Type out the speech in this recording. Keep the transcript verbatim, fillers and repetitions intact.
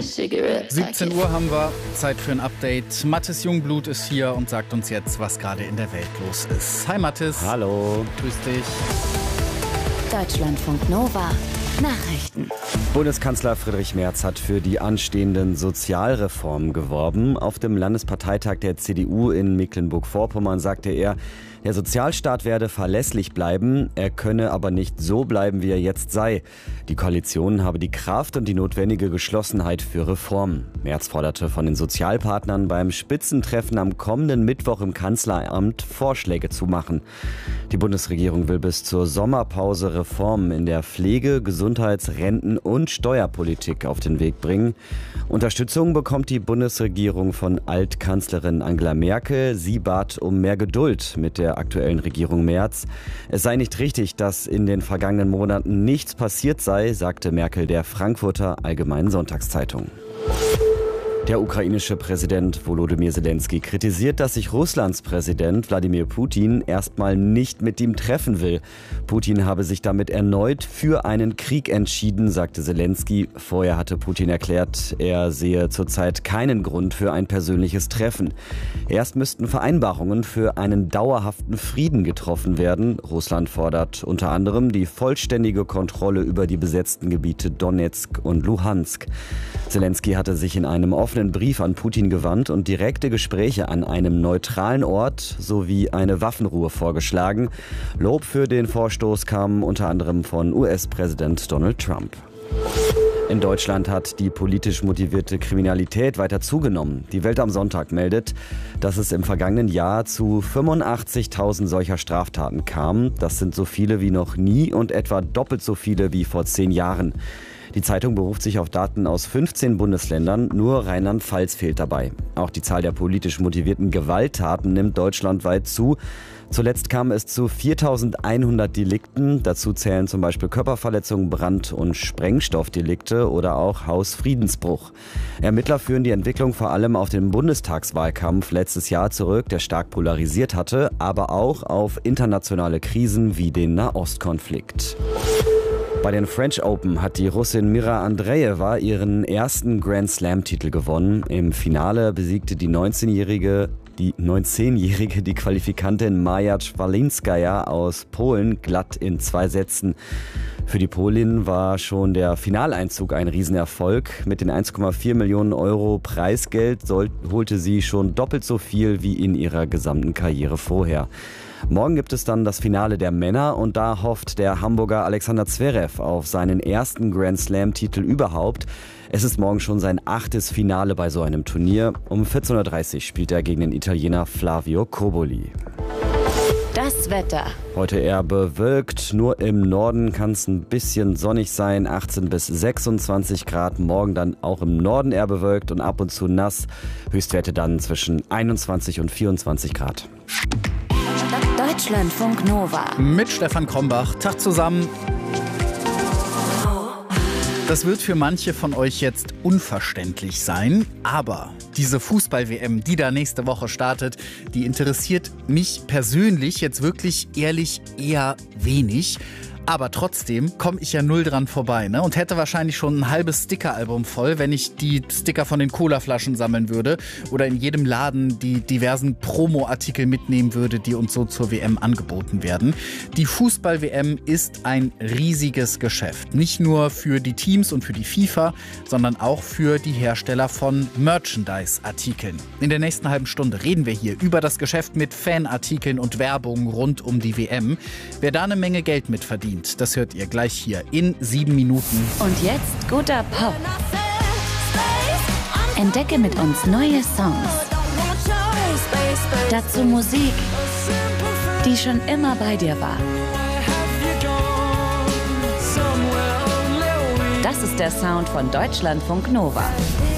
siebzehn Uhr haben wir, Zeit für ein Update. Mathis Jungblut ist hier und sagt uns jetzt, was gerade in der Welt los ist. Hi Mathis. Hallo. Grüß dich. Deutschlandfunk Nova. Nachrichten. Bundeskanzler Friedrich Merz hat für die anstehenden Sozialreformen geworben. Auf dem Landesparteitag der C D U in Mecklenburg-Vorpommern sagte er, der Sozialstaat werde verlässlich bleiben, er könne aber nicht so bleiben, wie er jetzt sei. Die Koalition habe die Kraft und die notwendige Geschlossenheit für Reformen. Merz forderte von den Sozialpartnern beim Spitzentreffen am kommenden Mittwoch im Kanzleramt Vorschläge zu machen. Die Bundesregierung will bis zur Sommerpause Reformen in der Pflege, Gesundheits-, Renten- und Steuerpolitik auf den Weg bringen. Unterstützung bekommt die Bundesregierung von Altkanzlerin Angela Merkel. Sie bat um mehr Geduld mit der aktuellen Regierung Merz. Es sei nicht richtig, dass in den vergangenen Monaten nichts passiert sei, sagte Merkel der Frankfurter Allgemeinen Sonntagszeitung. Der ukrainische Präsident Volodymyr Zelensky kritisiert, dass sich Russlands Präsident Wladimir Putin erstmal nicht mit ihm treffen will. Putin habe sich damit erneut für einen Krieg entschieden, sagte Zelensky. Vorher hatte Putin erklärt, er sehe zurzeit keinen Grund für ein persönliches Treffen. Erst müssten Vereinbarungen für einen dauerhaften Frieden getroffen werden. Russland fordert unter anderem die vollständige Kontrolle über die besetzten Gebiete Donetsk und Luhansk. Zelensky hatte sich in einem offenen Brief an Putin gewandt und direkte Gespräche an einem neutralen Ort sowie eine Waffenruhe vorgeschlagen. Lob für den Vorstoß kam unter anderem von U S-Präsident Donald Trump. In Deutschland hat die politisch motivierte Kriminalität weiter zugenommen. Die Welt am Sonntag meldet, dass es im vergangenen Jahr zu fünfundachtzigtausend solcher Straftaten kam. Das sind so viele wie noch nie und etwa doppelt so viele wie vor zehn Jahren. Die Zeitung beruft sich auf Daten aus fünfzehn Bundesländern, nur Rheinland-Pfalz fehlt dabei. Auch die Zahl der politisch motivierten Gewalttaten nimmt deutschlandweit zu. Zuletzt kam es zu viertausendeinhundert Delikten. Dazu zählen zum Beispiel Körperverletzungen, Brand- und Sprengstoffdelikte oder auch Hausfriedensbruch. Ermittler führen die Entwicklung vor allem auf den Bundestagswahlkampf letztes Jahr zurück, der stark polarisiert hatte, aber auch auf internationale Krisen wie den Nahostkonflikt. Bei den French Open hat die Russin Mira Andreeva ihren ersten Grand Slam-Titel gewonnen. Im Finale besiegte die neunzehnjährige, die neunzehnjährige die Qualifikantin Maja Schwalinskaja aus Polen glatt in zwei Sätzen. Für die Polin war schon der Finaleinzug ein Riesenerfolg. Mit den eins Komma vier Millionen Euro Preisgeld soll, holte sie schon doppelt so viel wie in ihrer gesamten Karriere vorher. Morgen gibt es dann das Finale der Männer und da hofft der Hamburger Alexander Zverev auf seinen ersten Grand Slam-Titel überhaupt. Es ist morgen schon sein achtes Finale bei so einem Turnier. Um vierzehn Uhr dreißig spielt er gegen den Italiener Flavio Cobolli. Das Wetter. Heute eher bewölkt, nur im Norden kann es ein bisschen sonnig sein, achtzehn bis sechsundzwanzig Grad. Morgen dann auch im Norden eher bewölkt und ab und zu nass. Höchstwerte dann zwischen einundzwanzig und vierundzwanzig Grad. Deutschlandfunk Nova. Mit Stefan Krombach. Tag zusammen. Das wird für manche von euch jetzt unverständlich sein, aber diese Fußball-W M, die da nächste Woche startet, die interessiert mich persönlich jetzt wirklich ehrlich eher wenig. Aber trotzdem komme ich ja null dran vorbei, ne? Und hätte wahrscheinlich schon ein halbes Sticker-Album voll, wenn ich die Sticker von den Colaflaschen sammeln würde oder in jedem Laden die diversen Promo-Artikel mitnehmen würde, die uns so zur W M angeboten werden. Die Fußball-W M ist ein riesiges Geschäft. Nicht nur für die Teams und für die FIFA, sondern auch für die Hersteller von Merchandise-Artikeln. In der nächsten halben Stunde reden wir hier über das Geschäft mit Fanartikeln und Werbung rund um die W M. Wer da eine Menge Geld mit verdient, das hört ihr gleich hier in sieben Minuten. Und jetzt guter Pop. Entdecke mit uns neue Songs. Dazu Musik, die schon immer bei dir war. Das ist der Sound von Deutschlandfunk Nova.